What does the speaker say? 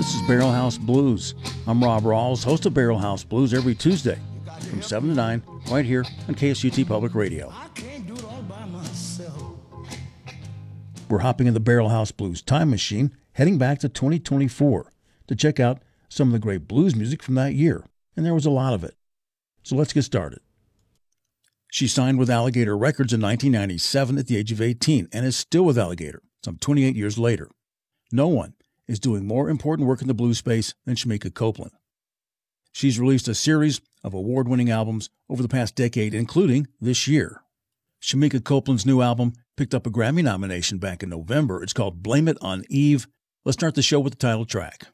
This is Barrel House Blues. I'm Rob Rawls, host of Barrel House Blues every Tuesday from 7 to 9 right here on KSUT Public Radio. We're hopping in the Barrel House Blues time machine, heading back to 2024 to check out some of the great blues music from that year, and there was a lot of it. So let's get started. She signed with Alligator Records in 1997 at the age of 18 and is still with Alligator some 28 years later. No one is doing more important work in the blues space than Shemekia Copeland. She's released a series of award-winning albums over the past decade, including this year. Shemekia Copeland's new album picked up a Grammy nomination back in November. It's called Blame It on Eve. Let's start the show with the title track.